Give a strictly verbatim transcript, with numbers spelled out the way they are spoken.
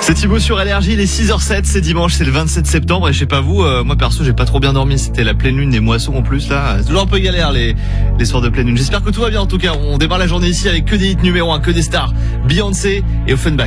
C'est Thibaut sur Énergie, il est six heures zéro sept, c'est dimanche, c'est le vingt-sept septembre et je sais pas vous, euh, moi perso j'ai pas trop bien dormi, c'était la pleine lune, des moissons en plus là, c'est toujours un peu galère les, les soirs de pleine lune. J'espère que tout va bien en tout cas, on démarre la journée ici avec que des hits numéro un, que des stars, Beyoncé et Offenbach.